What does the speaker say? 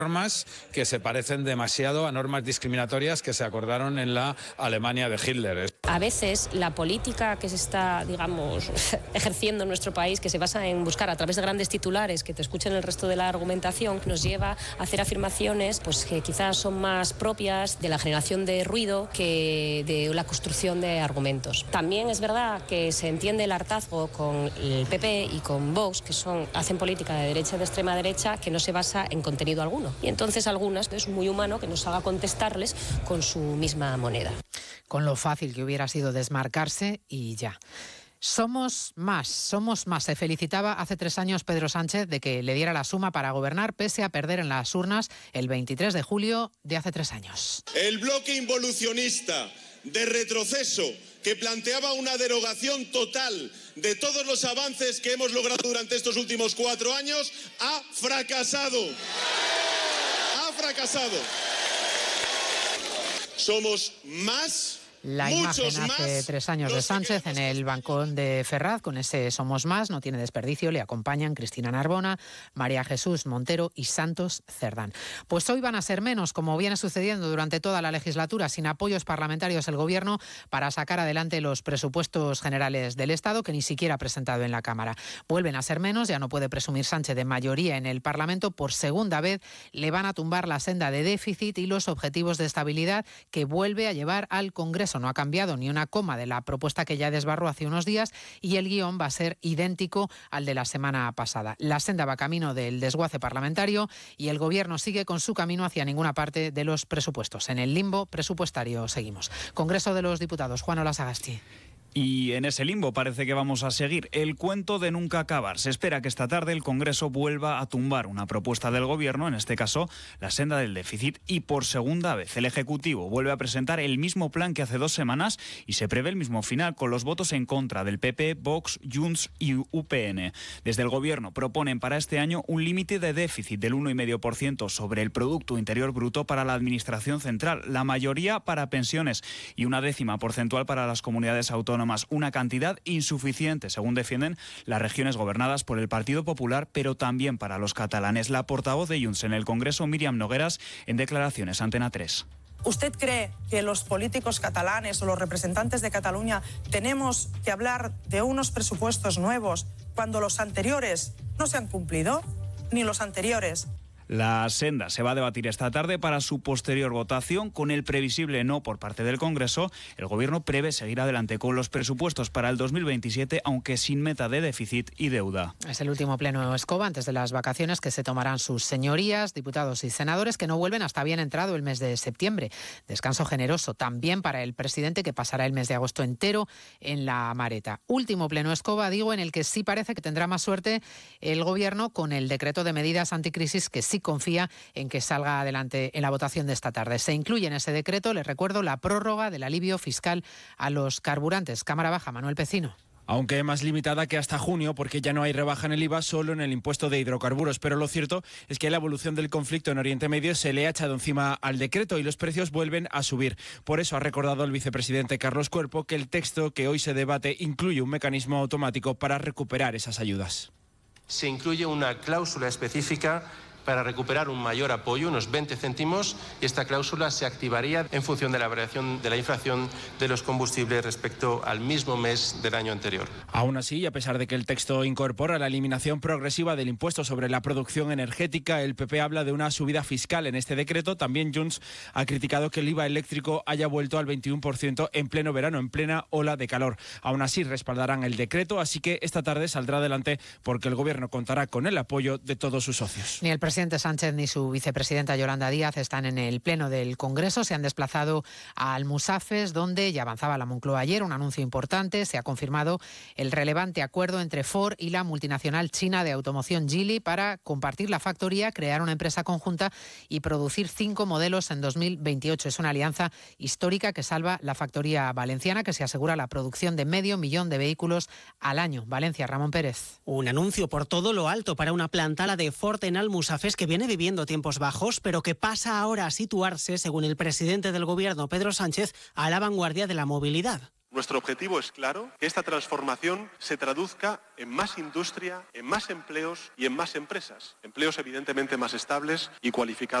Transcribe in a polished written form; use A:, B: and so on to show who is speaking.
A: normas que se parecen demasiado a normas discriminatorias que se acordaron en la Alemania de Hitler.
B: A veces la política que se está, digamos, ejerciendo en nuestro país, que se basa en buscar a través de grandes titulares que te escuchen el resto de la argumentación, nos lleva a hacer afirmaciones pues, que quizás son más propias de la generación de ruido que de la construcción de argumentos. También es verdad que se entiende el hartazgo con el PP y con Vox, que hacen política de derecha y de extrema derecha, que no se basa en contenido alguno. Y entonces algunas es muy humano que nos haga contestarles con su misma moneda.
C: Con lo fácil que hubiera sido desmarcarse y ya. Somos más. Se felicitaba hace 3 años Pedro Sánchez de que le diera la suma para gobernar pese a perder en las urnas el 23 de julio de hace 3 años.
D: El bloque involucionista de retroceso que planteaba una derogación total de todos los avances que hemos logrado durante estos últimos 4 años ha fracasado. Somos más.
C: La imagen hace 3 años de Sánchez en el balcón de Ferraz, con ese Somos Más, no tiene desperdicio, le acompañan Cristina Narbona, María Jesús Montero y Santos Cerdán. Pues hoy van a ser menos, como viene sucediendo durante toda la legislatura, sin apoyos parlamentarios el Gobierno para sacar adelante los presupuestos generales del Estado, que ni siquiera ha presentado en la Cámara. Vuelven a ser menos, ya no puede presumir Sánchez de mayoría en el Parlamento, por segunda vez le van a tumbar la senda de déficit y los objetivos de estabilidad que vuelve a llevar al Congreso. No ha cambiado ni una coma de la propuesta que ya desbarró hace unos días y el guión va a ser idéntico al de la semana pasada. La senda va camino del desguace parlamentario y el Gobierno sigue con su camino hacia ninguna parte de los presupuestos. En el limbo presupuestario seguimos. Congreso de los Diputados, Juan Ola Sagasti.
E: Y en ese limbo parece que vamos a seguir. El cuento de nunca acabar. Se espera que esta tarde el Congreso vuelva a tumbar una propuesta del Gobierno, en este caso la senda del déficit, y por segunda vez el Ejecutivo vuelve a presentar el mismo plan que hace 2 semanas y se prevé el mismo final, con los votos en contra del PP, Vox, Junts y UPN. Desde el Gobierno proponen para este año un límite de déficit del 1,5% sobre el Producto Interior Bruto para la Administración Central, la mayoría para pensiones y una 10ª porcentual para las comunidades autónomas. Una cantidad insuficiente, según defienden las regiones gobernadas por el Partido Popular, pero también para los catalanes. La portavoz de Junts en el Congreso, Míriam Nogueras, en declaraciones a Antena 3.
F: ¿Usted cree que los políticos catalanes o los representantes de Cataluña tenemos que hablar de unos presupuestos nuevos cuando los anteriores no se han cumplido? Ni los anteriores.
E: La senda se va a debatir esta tarde para su posterior votación. Con el previsible no por parte del Congreso, el Gobierno prevé seguir adelante con los presupuestos para el 2027, aunque sin meta de déficit y deuda.
C: Es el último pleno Escoba antes de las vacaciones que se tomarán sus señorías, diputados y senadores, que no vuelven hasta bien entrado el mes de septiembre. Descanso generoso también para el presidente, que pasará el mes de agosto entero en la Mareta. Último pleno Escoba, digo, en el que sí parece que tendrá más suerte el Gobierno con el decreto de medidas anticrisis, que sí confía en que salga adelante en la votación de esta tarde. Se incluye en ese decreto, les recuerdo, la prórroga del alivio fiscal a los carburantes. Cámara Baja, Manuel Pecino.
G: Aunque más limitada que hasta junio, porque ya no hay rebaja en el IVA, solo en el impuesto de hidrocarburos. Pero lo cierto es que la evolución del conflicto en Oriente Medio se le ha echado encima al decreto y los precios vuelven a subir. Por eso ha recordado el vicepresidente Carlos Cuerpo que el texto que hoy se debate incluye un mecanismo automático para recuperar esas ayudas.
H: Se incluye una cláusula específica para recuperar un mayor apoyo, unos 20 céntimos, y esta cláusula se activaría en función de la variación de la inflación de los combustibles respecto al mismo mes del año anterior.
G: Aún así, a pesar de que el texto incorpora la eliminación progresiva del impuesto sobre la producción energética, el PP habla de una subida fiscal en este decreto. También Junts ha criticado que el IVA eléctrico haya vuelto al 21% en pleno verano, en plena ola de calor. Aún así, respaldarán el decreto, así que esta tarde saldrá adelante porque el Gobierno contará con el apoyo de todos sus socios.
C: Ni el presidente Sánchez ni su vicepresidenta Yolanda Díaz están en el pleno del Congreso. Se han desplazado a Almusafes, donde ya avanzaba la Moncloa ayer un anuncio importante. Se ha confirmado el relevante acuerdo entre Ford y la multinacional china de automoción Geely para compartir la factoría, crear una empresa conjunta y producir 5 modelos en 2028. Es una alianza histórica que salva la factoría valenciana, que se asegura la producción de 500.000 de vehículos al año. Valencia, Ramón Pérez.
I: Un anuncio por todo lo alto para una plantala de Ford en Almusafes, que viene viviendo tiempos bajos, pero que pasa ahora a situarse, según el presidente del Gobierno, Pedro Sánchez, a la vanguardia de la movilidad.
J: Nuestro objetivo es claro, que esta transformación se traduzca en más industria, en más empleos y en más empresas. Empleos evidentemente más estables y cualificados.